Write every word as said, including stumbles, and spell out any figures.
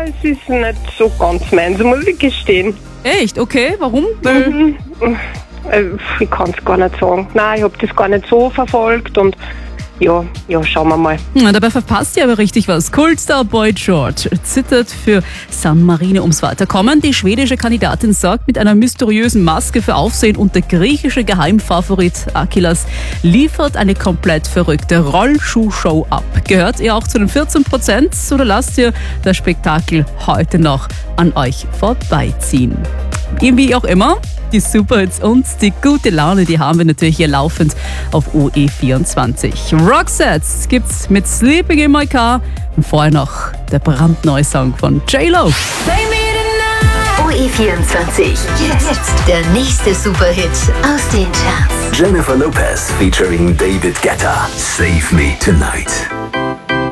es ist nicht so ganz meins, muss ich gestehen. Echt? Okay, warum? Weil Mhm. Äh, Ich kann es gar nicht sagen. Nein, ich habe das gar nicht so verfolgt und ja, ja, schauen wir mal. Na, dabei verpasst ihr aber richtig was. Kultstar Boy George zittert für San Marino ums Weiterkommen. Die schwedische Kandidatin sorgt mit einer mysteriösen Maske für Aufsehen und der griechische Geheimfavorit Akilas liefert eine komplett verrückte Rollschuhshow ab. Gehört ihr auch zu den vierzehn Prozent oder lasst ihr das Spektakel heute noch an euch vorbeiziehen? Wie auch immer, die Superhits und die gute Laune, die haben wir natürlich hier laufend auf O E vierundzwanzig. Roxette gibt's mit Sleeping in My Car und vorher noch der brandneue Song von J-Lo. O E vierundzwanzig. Jetzt der nächste Superhit aus den Charts. Jennifer Lopez featuring David Guetta. Save Me Tonight.